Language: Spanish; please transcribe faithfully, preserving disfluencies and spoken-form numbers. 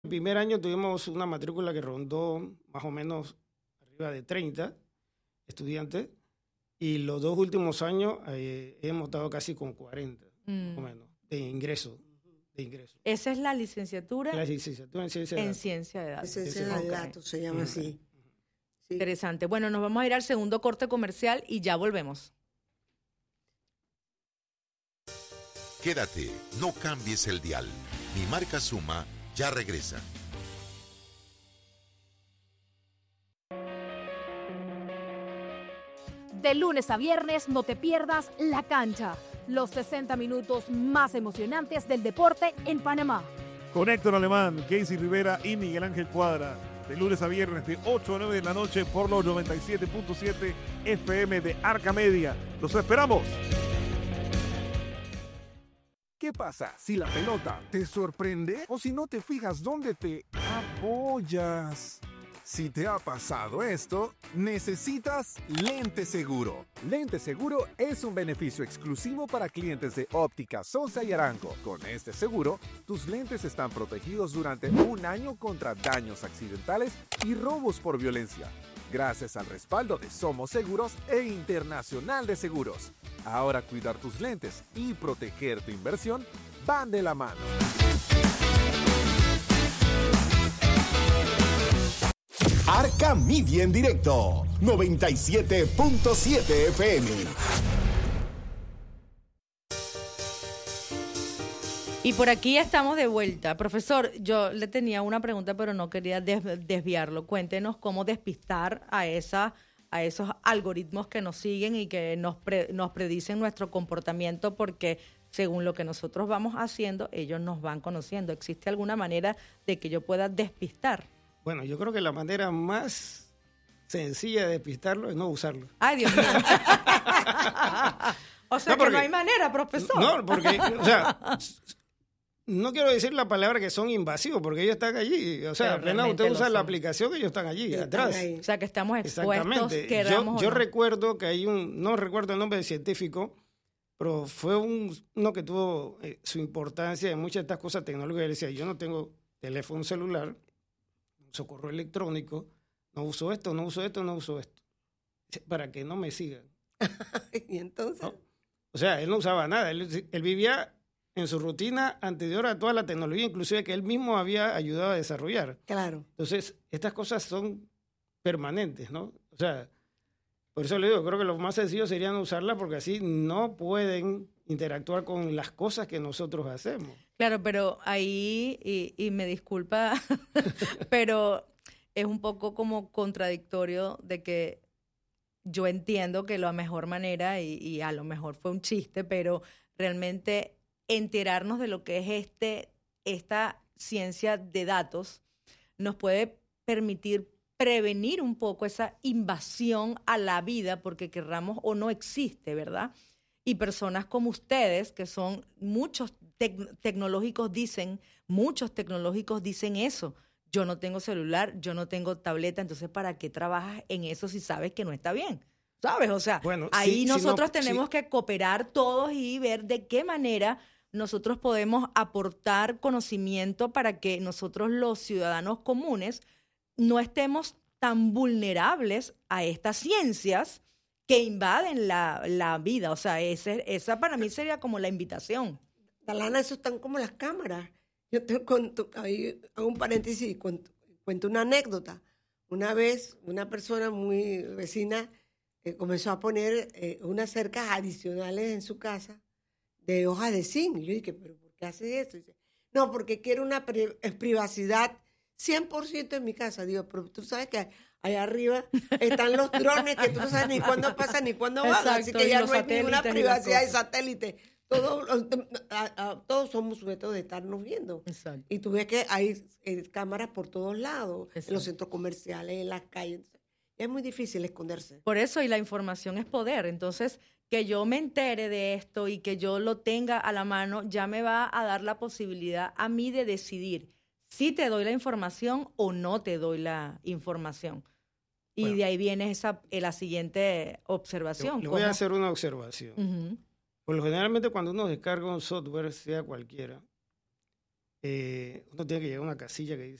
El primer año tuvimos una matrícula que rondó más o menos arriba de treinta estudiantes y los dos últimos años eh, hemos estado casi con cuarenta, mm. más o menos, de ingreso. De ingreso. ¿Esa es la licenciatura? La licenciatura en ciencia de en datos. Ciencia de datos. Ciencia de datos se llama así. Sí. Interesante. Bueno, nos vamos a ir al segundo corte comercial y ya volvemos. Quédate, no cambies el dial. Mi marca Suma ya regresa. De lunes a viernes no te pierdas La Cancha, los sesenta minutos más emocionantes del deporte en Panamá. Con Héctor Alemán, Casey Rivera y Miguel Ángel Cuadra. De lunes a viernes de ocho a nueve de la noche por los noventa y siete punto siete F M de Arca Media. ¡Los esperamos! ¿Qué pasa si la pelota te sorprende o si no te fijas dónde te apoyas? Si te ha pasado esto, necesitas Lente Seguro. Lente Seguro es un beneficio exclusivo para clientes de Óptica Sosa y Arango. Con este seguro, tus lentes están protegidos durante un año contra daños accidentales y robos por violencia, gracias al respaldo de Somos Seguros e Internacional de Seguros. Ahora cuidar tus lentes y proteger tu inversión van de la mano. Arca Media en directo, noventa y siete punto siete F M. Y por aquí estamos de vuelta. Profesor, yo le tenía una pregunta, pero no quería des- desviarlo. Cuéntenos cómo despistar a esa, a esos algoritmos que nos siguen y que nos, pre- nos predicen nuestro comportamiento, porque según lo que nosotros vamos haciendo, ellos nos van conociendo. ¿Existe alguna manera de que yo pueda despistar? Bueno, yo creo que la manera más sencilla de despistarlo es no usarlo. Ay, Dios mío. O sea, No, porque- que no hay manera, profesor. No, porque, o sea, no quiero decir la palabra que son invasivos, porque ellos están allí. O sea, Pero apenas realmente usted lo usa son. la aplicación, ellos están allí, Están atrás. ahí. O sea, que estamos expuestos, Exactamente. queramos Yo, yo o no. recuerdo que hay un, no recuerdo el nombre del científico, pero fue un, uno que tuvo eh, su importancia en muchas de estas cosas tecnológicas. Él decía, yo no tengo teléfono celular, no uso correo electrónico, no uso esto, no uso esto, no uso esto. Para que no me sigan. Y entonces, ¿No? O sea, él no usaba nada. Él, él vivía en su rutina anterior a toda la tecnología, inclusive que él mismo había ayudado a desarrollar. claro. Entonces, estas cosas son permanentes, ¿no? O sea, por eso le digo, creo que lo más sencillo sería no usarlas porque así no pueden interactuar con las cosas que nosotros hacemos. Claro, pero ahí, y, y me disculpa, pero es un poco como contradictorio de que yo entiendo que la mejor manera, y, y a lo mejor fue un chiste, pero realmente enterarnos de lo que es este esta ciencia de datos nos puede permitir prevenir un poco esa invasión a la vida, porque querramos o no existe, ¿verdad? Y personas como ustedes, que son muchos tec- tecnológicos, dicen, muchos tecnológicos dicen eso. Yo no tengo celular, yo no tengo tableta, entonces ¿para qué trabajas en eso si sabes que no está bien? ¿Sabes? O sea, Bueno, ahí sí, sí, nosotros no, tenemos sí. que cooperar todos y ver de qué manera nosotros podemos aportar conocimiento para que nosotros los ciudadanos comunes no estemos tan vulnerables a estas ciencias que invaden la, la vida. O sea, ese, esa para mí sería como la invitación. Dalana, eso están como las cámaras. Yo te cuento, ahí hago un paréntesis y cuento, cuento una anécdota. Una vez, una persona muy vecina eh, comenzó a poner eh, unas cercas adicionales en su casa de hojas de zinc. Y yo dije, ¿pero por qué hace eso? Y dice, no, porque quiero una pri- eh, privacidad cien por ciento en mi casa. Digo, pero tú sabes que allá arriba están los drones que tú no sabes ni cuándo pasan ni cuándo van. Así Exacto, que y ya los no hay ninguna satélites y las privacidad de cosas. satélite. Todos, a- a- todos somos sujetos de estarnos viendo. Exacto. Y tú ves que hay eh, cámaras por todos lados, en Exacto. los centros comerciales, en las calles. Es muy difícil esconderse. Por eso, y la información es poder. Entonces, que yo me entere de esto y que yo lo tenga a la mano, ya me va a dar la posibilidad a mí de decidir si te doy la información o no te doy la información. Y Bueno. de ahí viene esa, eh, la siguiente observación. Le voy a ¿Cómo? hacer una observación. Ujú. Por lo generalmente cuando uno descarga un software, sea cualquiera, eh, uno tiene que llegar a una casilla que dice